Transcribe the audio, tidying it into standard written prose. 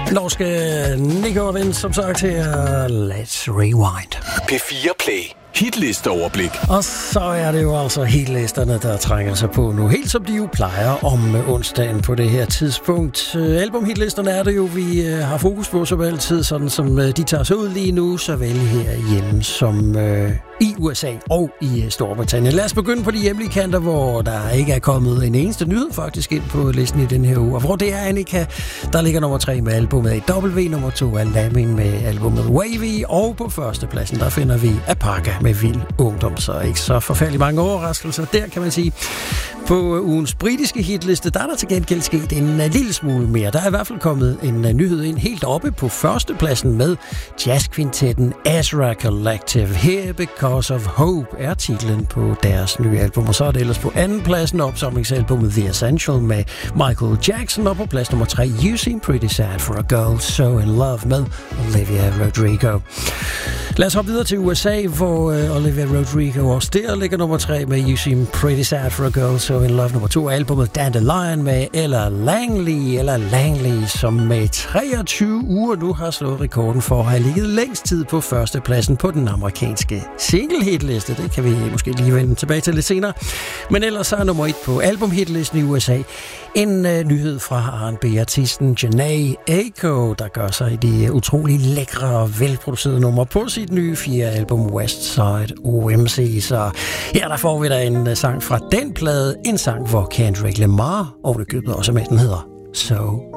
Norske Nico Vince, som sagt her. Let's Rewind. P4 Play. Hitlisteoverblik. Og så er det jo altså hitlisterne, der trænger sig på nu. Helt som de jo plejer om onsdagen på det her tidspunkt. Albumhitlisterne er det jo, vi har fokus på som altid, sådan som de tager sig ud lige nu, såvel herhjemme som i USA og i Storbritannien. Lad os begynde på de hjemlige kanter, hvor der ikke er kommet en eneste nyhed faktisk ind på listen i den her uge. Og hvor det er Annika, der ligger nummer 3 med albumet AW, nummer 2 er Lamin med albumet Wavy, og på førstepladsen der finder vi Apaka med Vild Ungdom. Så ikke så forfærdelig mange overraskelser der, kan man sige. På ugens britiske hitliste, der er der til gengæld sket en lille smule mere. Der er i hvert fald kommet en nyhed ind helt oppe på førstepladsen med jazzkvintetten Ezra Collective. Here Because of Hope er titlen på deres nye album. Og så er det ellers på andenpladsen opsamlingsalbummet The Essential med Michael Jackson. Og på plads nummer 3, You Seem Pretty Sad for a Girl So in Love med Olivia Rodrigo. Lad os hoppe videre til USA, hvor Olivia Rodrigo også der ligger nummer 3 med You Seem Pretty Sad for a Girl So in Love. Nummer 2 er albumet Dandelion med Ella Langley, som med 23 uger nu har slået rekorden for at have ligget længst tid på førstepladsen på den amerikanske single-hitliste. Det kan vi måske lige vende tilbage til lidt senere. Men ellers er nummer 1 på albumhitlisten i USA en nyhed fra R&B-artisten Jhené Aiko, der gør sig de utrolig lækre og velproducerede numre på sit nye 4. album Westside OMC. Så her der får vi da en sang fra den plade, en sang, hvor Kendrick Lamar og det købet også med, den hedder So